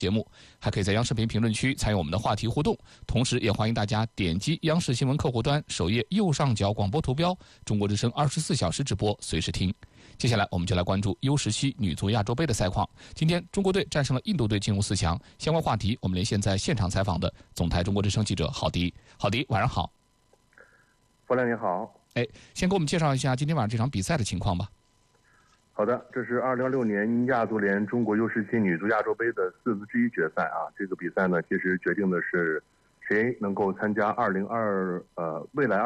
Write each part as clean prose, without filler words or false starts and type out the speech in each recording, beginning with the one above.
节目，还可以在央视频评论区参与我们的话题互动，同时也欢迎大家点击央视新闻客户端首页右上角广播图标中国之声24小时直播，随时听。接下来我们就来关注 U17女足亚洲杯的赛况。今天中国队战胜了印度队，进入4强。相关话题我们连线在现场采访的总台中国之声记者郝迪。郝迪，晚上好。 弗亮你好。 先给我们介绍一下今天晚上这场比赛的情况吧。 好的，这是2026年亚足联中国 U17女足亚洲杯的4分之1决赛啊。这个比赛呢，其实决定的是谁能够参加未来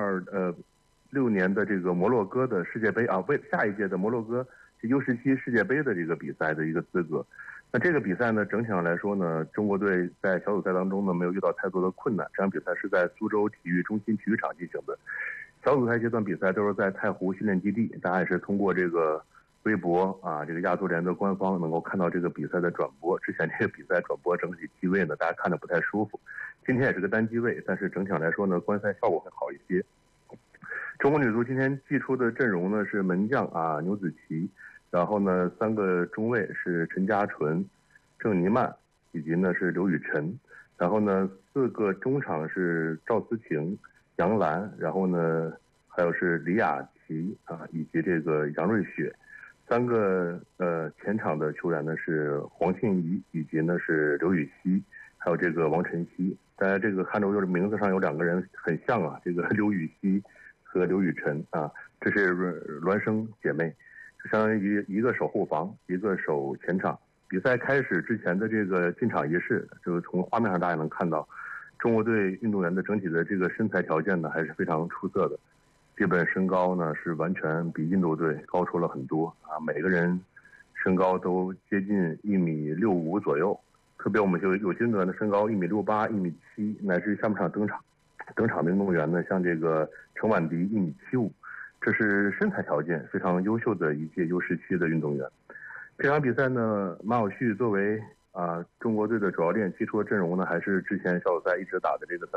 2026年的这个摩洛哥的世界杯啊，下一届的摩洛哥 U17世界杯的这个比赛的一个资格。那这个比赛呢，整体上来说呢，中国队在小组赛当中呢没有遇到太多的困难。这场比赛是在苏州体育中心体育场进行的。小组赛阶段比赛都是在太湖训练基地，大家也是通过这个微博啊，这个亚足联的官方能够看到这个比赛的转播。之前这个比赛转播整体机位呢，大家看着不太舒服。今天也是个单机位，但是整体上来说呢，观赛效果会好一些。中国女足今天祭出的阵容呢是门将啊牛子琪，然后呢3个中卫是陈家纯、郑妮曼以及呢是刘雨辰，然后呢4个中场是赵思晴、杨澜，然后呢还有是李雅琪啊以及这个杨瑞雪。3个前场的球员呢是黄庆怡以及呢是刘禹锡，还有这个王晨曦。大家这个看着就是名字上有2个人很像啊，这个刘禹锡和刘雨辰啊，这是孪生姐妹，就相当于一个守后防，一个守前场。比赛开始之前的这个进场仪式，就从画面上大家能看到，中国队运动员的整体的这个身材条件呢还是非常出色的。基本身高呢是完全比印度队高出了很多啊，每个人身高都接近1.65米左右。特别我们有些运动员的身高1.68米、1.7米，乃至于上半场登场的运动员呢，像这个程婉迪1.75米，这是身材条件非常优秀的一届 U17的运动员。这场比赛呢，马晓旭作为中国队的主教练，寄出的阵容呢还是之前小组赛一直打的这个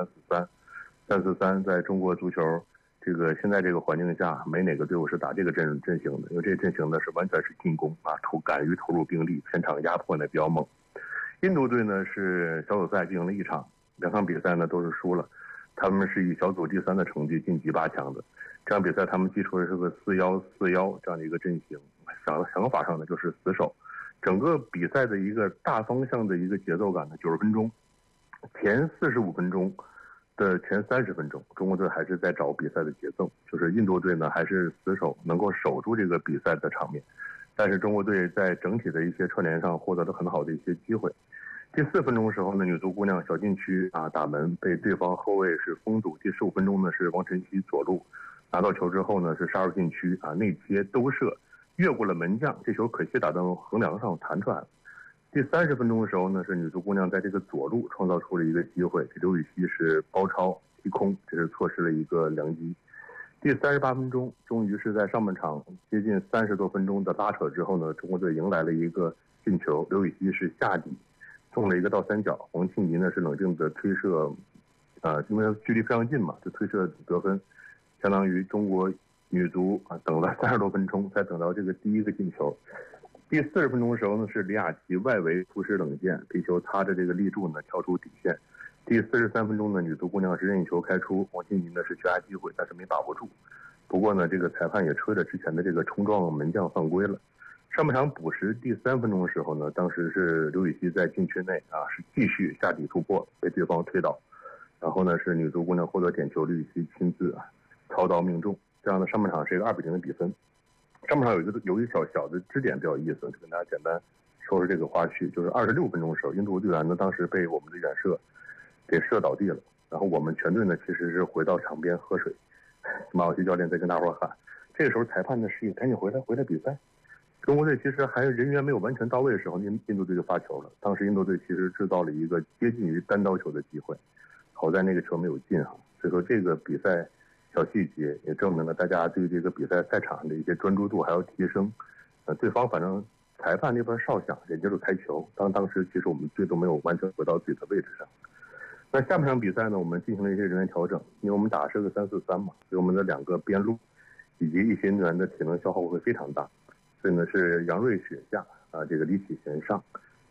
3-4-3，在中国足球这个现在这个环境下，没哪个队伍是打这个阵型的，因为这个阵型呢是完全是进攻啊，敢于投入兵力，全场压迫呢比较猛。印度队呢是小组赛进行了1场，2场比赛呢都是输了，他们是以小组第3的成绩晋级8强的。这场比赛他们寄出的是个4-1-4-1这样的一个阵型，想法上呢就是死守。整个比赛的一个大方向的一个节奏感呢，90分钟，前45分钟的前30分钟，中国队还是在找比赛的节奏，就是印度队呢还是死守，能够守住这个比赛的场面。但是中国队在整体的一些串联上获得了很好的一些机会。第4分钟的时候呢，女足姑娘小禁区打门被对方后卫是封堵。第15分钟呢是王晨曦左路拿到球之后呢是杀入禁区内切兜射，越过了门将，这球可惜打到横梁上弹出来了。第30分钟的时候呢，是女足姑娘在这个左路创造出了一个机会，这刘禹锡是包抄踢空，这是错失了一个良机。第38分钟，终于是在上半场接近30多分钟的拉扯之后呢，中国队迎来了一个进球，刘禹锡是下底送了一个倒三角，黄庆怡呢是冷静的推射，因为距离非常近嘛，就推射得分，相当于中国女足等了30多分钟才等到这个第一个进球。第40分钟的时候呢，是李雅琪外围突施冷箭，皮球擦着这个立柱呢跳出底线。第43分钟呢，女足姑娘是任意球开出，黄庆怡呢是绝佳机会，但是没把握住。不过呢，这个裁判也吹了之前的这个冲撞门将犯规了。上半场补时第3分钟的时候呢，当时是刘禹锡在禁区内是继续下底突破，被对方推倒。然后呢，是女足姑娘获得点球，刘禹锡亲自操刀命中，这样的上半场是一个2-0的比分。上半场有一个小的支点比较有意思，就跟大家简单说说这个花絮，就是26分钟的时候，印度队员呢当时被我们的远射给射倒地了，然后我们全队呢其实是回到场边喝水，马晓旭教练在跟大伙喊，这个时候裁判呢示意赶紧回来比赛。中国队其实还人员没有完全到位的时候，印度队就发球了。当时印度队其实制造了一个接近于单刀球的机会，好在那个球没有进所以说这个比赛小细节也证明了大家对这个比赛赛场上的一些专注度还要提升。对方反正裁判那边哨响，也就是开球。当时其实我们队都没有完全回到自己的位置上。那下半场比赛呢，我们进行了一些人员调整，因为我们打的是个3-4-3嘛，所以我们的2个边路以及一些运动员的体能消耗会非常大。所以呢是杨瑞雪下这个李启贤上，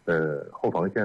后防线